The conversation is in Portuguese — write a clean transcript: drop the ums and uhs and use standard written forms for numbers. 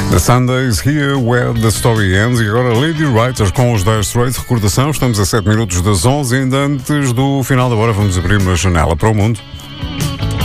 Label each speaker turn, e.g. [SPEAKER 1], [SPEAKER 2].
[SPEAKER 1] The Sundays Here Where the Story Ends. E agora Lady Writers com os Dire Straits. Recordação, estamos a 7 minutos das 11 e ainda antes do final da hora vamos abrir uma janela para o mundo.